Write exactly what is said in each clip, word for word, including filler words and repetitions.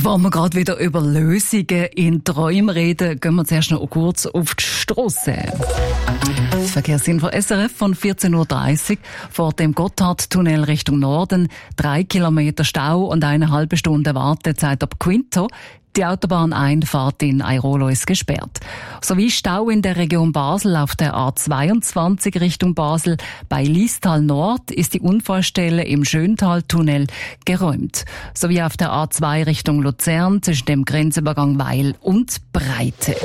Bevor wir gerade wieder über Lösungen in Träumen reden, gehen wir zuerst noch kurz auf die Strasse. Das Verkehrsinfo S R F von vierzehn Uhr dreißig vor dem Gotthardtunnel Richtung Norden. Drei Kilometer Stau und eine halbe Stunde Wartezeit ab Quinto. Die Autobahneinfahrt in Airolo ist gesperrt. Sowie Stau in der Region Basel auf der A zweiundzwanzig Richtung Basel. Bei Liestal Nord ist die Unfallstelle im Schöntaltunnel geräumt. Sowie auf der A zwei Richtung Luzern zwischen dem Grenzübergang Weil und Breite.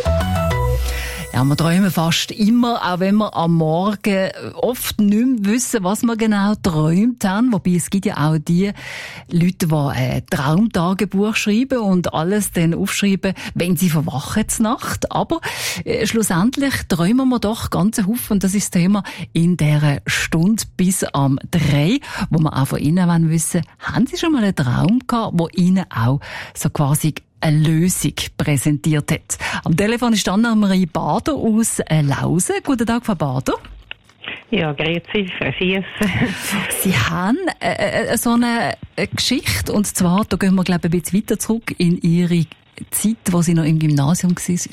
Ja, wir träumen fast immer, auch wenn wir am Morgen oft nicht mehr wissen, was wir genau träumt haben. Wobei es gibt ja auch die Leute, die ein Traumtagebuch schreiben und alles dann aufschreiben, wenn sie verwachen zur Nacht. Aber äh, schlussendlich träumen wir doch ganz Haufen. Und das ist das Thema in dieser Stunde bis am drei, wo wir auch von Ihnen wollen wissen, haben Sie schon mal einen Traum gehabt, wo Ihnen auch so quasi eine Lösung präsentiert hat. Am Telefon ist Anna-Marie Bader aus Lausen. Guten Tag, Frau Bader. Ja, grüezi, Frau Schiess. Sie haben äh, so eine, eine Geschichte, und zwar, da gehen wir, glaube ich, ein bisschen weiter zurück in Ihre Zeit, wo Sie noch im Gymnasium waren.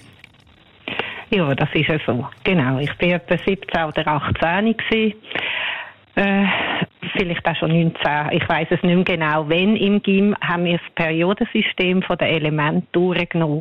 Ja, das ist ja so. Genau, ich war etwa siebzehn oder achtzehn gewesen. Äh, vielleicht auch schon neunzehn, ich weiss es nicht mehr genau. Wenn im Gym haben wir das Periodensystem von den Elementen durchgenommen.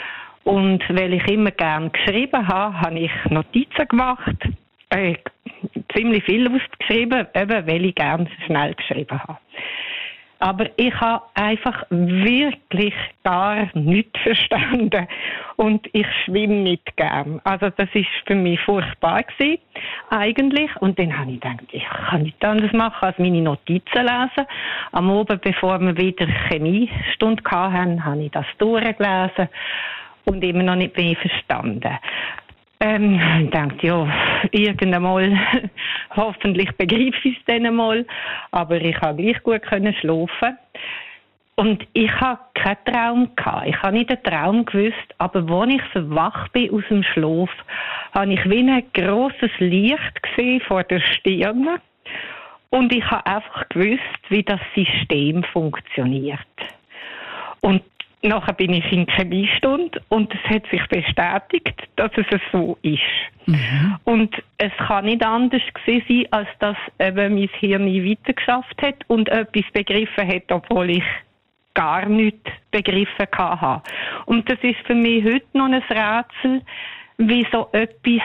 Und weil ich immer gern geschrieben habe, habe ich Notizen gemacht, äh, ziemlich viel ausgeschrieben, eben weil ich gern schnell geschrieben habe. Aber ich habe einfach wirklich gar nichts verstanden. Und ich schwimme nicht gern. Also das ist für mich furchtbar gewesen, eigentlich. Und dann habe ich gedacht, ich kann nichts anderes machen, als meine Notizen lesen. Am Abend, bevor wir wieder Chemiestunde hatten, habe ich das durchgelesen und immer noch nicht mehr verstanden. Ähm, ich dachte, ja, irgendwann mal, hoffentlich begreife ich es dann mal, aber ich habe gleich gut können schlafen. Und ich habe keinen Traum gehabt. Ich habe nicht einen Traum gewusst, aber als ich so wach bin aus dem Schlaf, habe ich wie ein grosses Licht gesehen vor der Stirn. Und ich habe einfach gewusst, wie das System funktioniert. Und nachher bin ich in Chemiestunde und es hat sich bestätigt, dass es so ist. Mhm. Und es kann nicht anders gewesen sein, als dass eben mein Hirn weitergeschafft hat und etwas begriffen hat, obwohl ich gar nichts begriffen habe. Und das ist für mich heute noch ein Rätsel, wie so etwas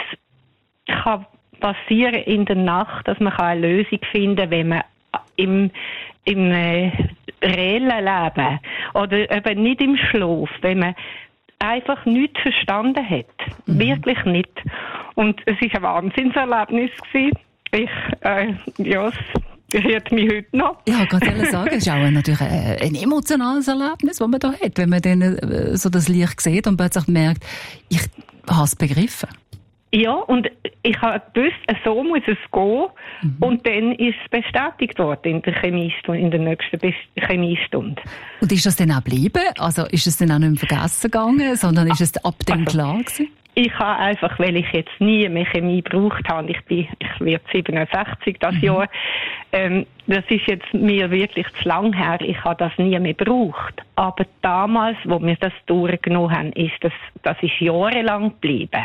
kann passieren in der Nacht, dass man eine Lösung finden kann, wenn man im, im äh, reellen Leben oder eben nicht im Schlaf, wenn man einfach nichts verstanden hat. Mhm. Wirklich nicht. Und es war ein Wahnsinnserlebnis gewesen. Ich, äh, ja, es rührt mich heute noch. Ja, ich kann ehrlich sagen, es ist auch natürlich ein, ein emotionales Erlebnis, das man da hat, wenn man dann äh, so das Licht sieht und plötzlich merkt, ich habe es begriffen. Ja, und ich habe gewusst, so muss es gehen. Mhm. Und dann ist es bestätigt worden in der Chemiestunde, in der nächsten Chemiestunde. Und ist das dann auch geblieben? Also ist es dann auch nicht mehr vergessen gegangen, sondern ist es ab dem also, klar gewesen? Ich habe einfach, weil ich jetzt nie mehr Chemie gebraucht habe, ich bin, ich werde siebenundsechzig das mhm. Jahr, ähm, das ist jetzt mir wirklich zu lang her, ich habe das nie mehr gebraucht. Aber damals, wo wir das durchgenommen haben, ist das, das ist jahrelang geblieben.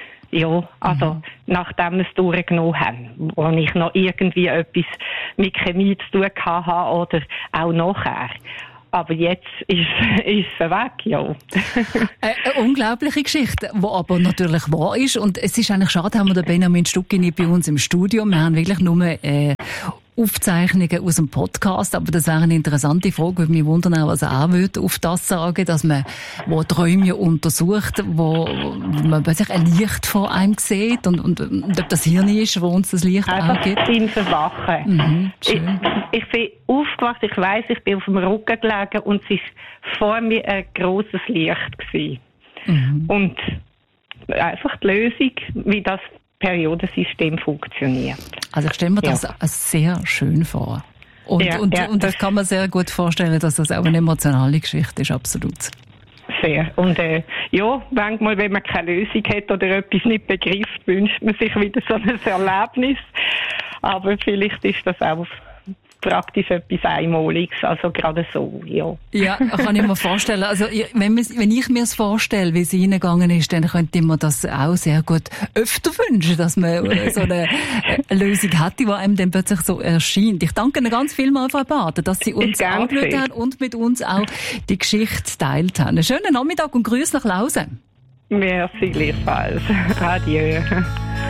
Ja, also mhm. nachdem wir es durchgenommen haben, wo ich noch irgendwie etwas mit Chemie zu tun hatte oder auch nachher. Aber jetzt ist, ist es weg, ja. Eine, eine unglaubliche Geschichte, die aber natürlich wahr ist. Und es ist eigentlich schade, haben wir den Benjamin Stucki nicht bei uns im Studio. Wir haben wirklich nur äh, Aufzeichnungen aus dem Podcast, aber das wäre eine interessante Frage, würde mich wundern, was er auch würde auf das sagen, dass man, wo Träume untersucht, wo man plötzlich ein Licht vor einem sieht und, und, und ob das Hirn ist, wo uns das Licht einfach auch gibt. Im Verwachen. Mhm, ich, ich bin aufgewacht, ich weiss, ich bin auf dem Rücken gelegen und es war vor mir ein grosses Licht gewesen. Mhm. Und einfach die Lösung, wie das Periodensystem funktioniert. Also ich stelle mir das ja. sehr schön vor. Und, ja, und, ja, und ich kann mir sehr gut vorstellen, dass das auch eine emotionale Geschichte ist, absolut. Sehr. Und äh, ja, manchmal, wenn man keine Lösung hat oder etwas nicht begreift, wünscht man sich wieder so ein Erlebnis. Aber vielleicht ist das auch praktisch etwas Einmaliges, also gerade so, ja. Ja, kann ich mir vorstellen. Also, wenn, wenn ich mir es vorstelle, wie es Ihnen gegangen ist, dann könnte ich mir das auch sehr gut öfter wünschen, dass man so eine Lösung hätte, die einem dann plötzlich so erscheint. Ich danke Ihnen ganz vielmals, Frau Bader, dass Sie uns angeschaut haben und mit uns auch die Geschichte geteilt haben. Einen schönen Nachmittag und Grüße nach Lausanne. Merci gleichfalls. Adieu.